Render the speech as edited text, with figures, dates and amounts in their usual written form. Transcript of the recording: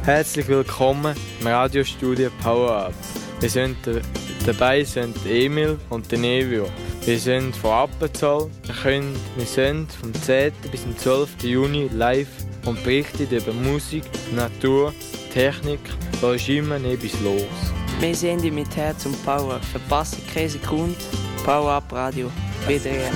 Herzlich willkommen im Radiostudio Power Up. Wir sind dabei sind Emil und Nevio. Wir sind von Appenzell. Wir sind vom 10. bis zum 12. Juni live und berichten über Musik, Natur, Technik. Da ist immer etwas los. Wir sind mit Herz und Power. Verpasse keine Sekunde. Power Up Radio. Wiederhören.